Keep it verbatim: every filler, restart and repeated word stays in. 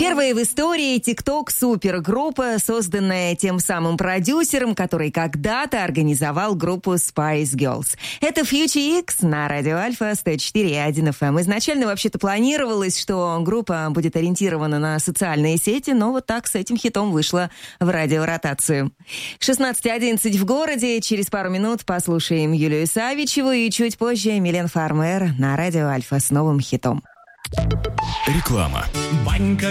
Первая в истории TikTok-супергруппа, созданная тем самым продюсером, который когда-то организовал группу Spice Girls. Это Future X на радио Альфа сто четыре и один эф эм. Изначально вообще-то планировалось, что группа будет ориентирована на социальные сети, но вот так с этим хитом вышла в радиоротацию. шестнадцать одиннадцать в городе. Через пару минут послушаем Юлию Савичеву и чуть позже Милен Фармер на радио Альфа с новым хитом. Реклама. Банька